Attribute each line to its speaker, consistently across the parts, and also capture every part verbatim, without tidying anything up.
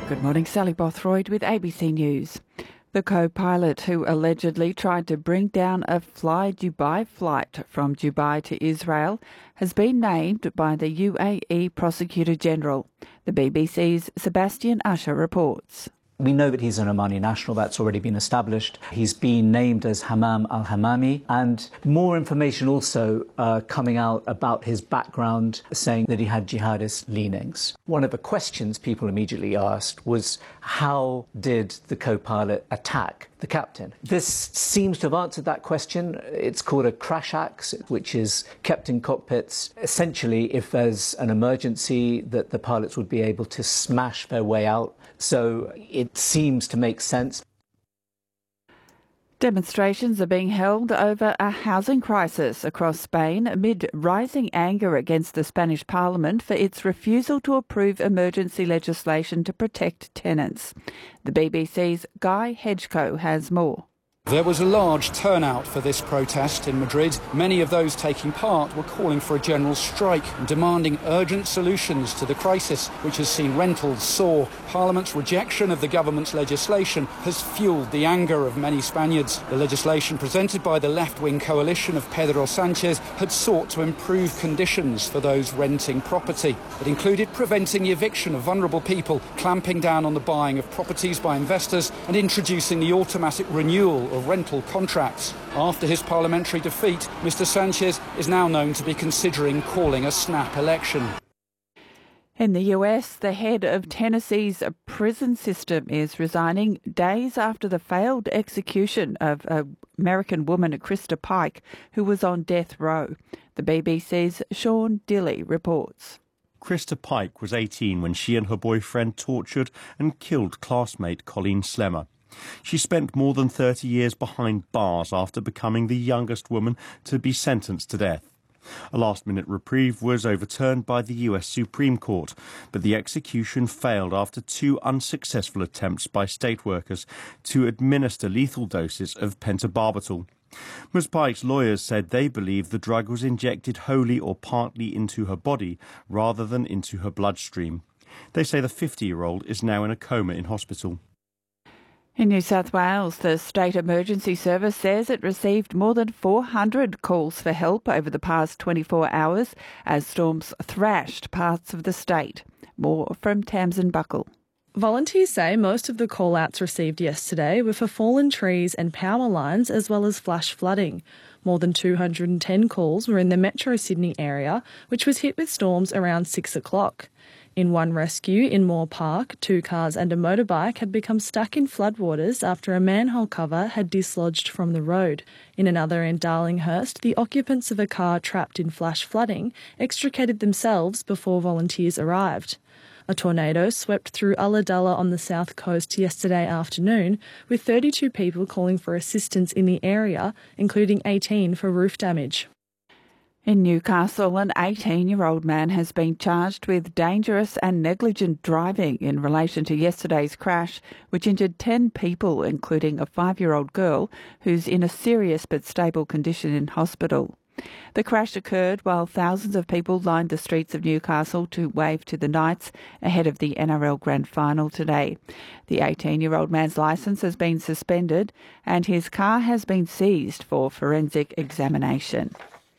Speaker 1: Good morning, Sally Bothroyd with A B C News. The co-pilot who allegedly tried to bring down a Fly Dubai flight from Dubai to Israel has been named by the U A E Prosecutor General. The B B C's Sebastian Usher reports.
Speaker 2: We know that he's an Omani national, that's already been established. He's been named as Hammam al-Hammami, and more information also uh, coming out about his background, saying that he had jihadist leanings. One of the questions people immediately asked was, how did the co-pilot attack the captain? This seems to have answered that question. It's called a crash axe, which is kept in cockpits. Essentially, if there's an emergency, that the pilots would be able to smash their way out. So it seems to make sense.
Speaker 1: Demonstrations are being held over a housing crisis across Spain amid rising anger against the Spanish Parliament for its refusal to approve emergency legislation to protect tenants. The B B C's Guy Hedgecoe has more.
Speaker 3: There was a large turnout for this protest in Madrid. Many of those taking part were calling for a general strike and demanding urgent solutions to the crisis, which has seen rentals soar. Parliament's rejection of the government's legislation has fueled the anger of many Spaniards. The legislation presented by the left-wing coalition of Pedro Sánchez had sought to improve conditions for those renting property. It included preventing the eviction of vulnerable people, clamping down on the buying of properties by investors, and introducing the automatic renewal of rental contracts. After his parliamentary defeat, Mr Sánchez is now known to be considering calling a snap election.
Speaker 1: In the U S, the head of Tennessee's prison system is resigning days after the failed execution of American woman Krista Pike, who was on death row. The B B C's Sean Dilley reports.
Speaker 4: Krista Pike was eighteen when she and her boyfriend tortured and killed classmate Colleen Slemmer. She spent more than thirty years behind bars after becoming the youngest woman to be sentenced to death. A last-minute reprieve was overturned by the U S Supreme Court, but the execution failed after two unsuccessful attempts by state workers to administer lethal doses of pentobarbital. Miz Pike's lawyers said they believe the drug was injected wholly or partly into her body rather than into her bloodstream. They say the fifty-year-old is now in a coma in hospital.
Speaker 1: In New South Wales, the State Emergency Service says it received more than four hundred calls for help over the past twenty-four hours as storms thrashed parts of the state. More from Tamsin Buckle.
Speaker 5: Volunteers say most of the call-outs received yesterday were for fallen trees and power lines as well as flash flooding. More than two hundred ten calls were in the Metro Sydney area, which was hit with storms around six o'clock. In one rescue in Moore Park, two cars and a motorbike had become stuck in floodwaters after a manhole cover had dislodged from the road. In another in Darlinghurst, the occupants of a car trapped in flash flooding extricated themselves before volunteers arrived. A tornado swept through Ulladulla on the south coast yesterday afternoon, with thirty-two people calling for assistance in the area, including eighteen for roof damage.
Speaker 1: In Newcastle, an eighteen-year-old man has been charged with dangerous and negligent driving in relation to yesterday's crash, which injured ten people, including a five-year-old girl who's in a serious but stable condition in hospital. The crash occurred while thousands of people lined the streets of Newcastle to wave to the Knights ahead of the N R L Grand Final today. The eighteen-year-old man's licence has been suspended and his car has been seized for forensic examination.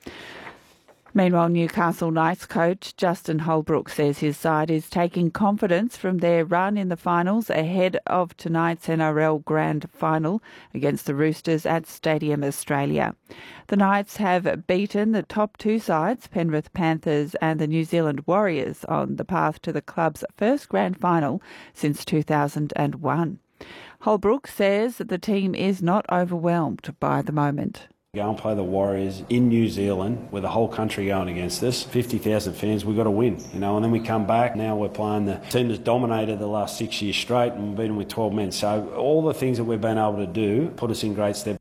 Speaker 1: Meanwhile, Newcastle Knights coach Justin Holbrook says his side is taking confidence from their run in the finals ahead of tonight's N R L Grand Final against the Roosters at Stadium Australia. The Knights have beaten the top two sides, Penrith Panthers and the New Zealand Warriors, on the path to the club's first Grand Final since two thousand one. Holbrook says that the team is not overwhelmed by the moment.
Speaker 6: Go and play the Warriors in New Zealand with the whole country going against us. fifty thousand fans, we've got to win, you know, and then we come back. Now we're playing the team that's dominated the last six years straight and we've beaten with twelve men. So all the things that we've been able to do put us in great step.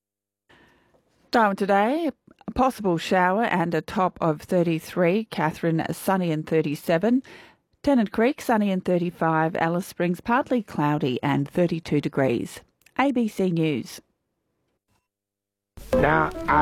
Speaker 1: Darwin today, a possible shower and a top of thirty-three. Katherine, sunny and thirty-seven. Tennant Creek, sunny and thirty-five. Alice Springs, partly cloudy and thirty-two degrees. A B C News.
Speaker 7: Now, I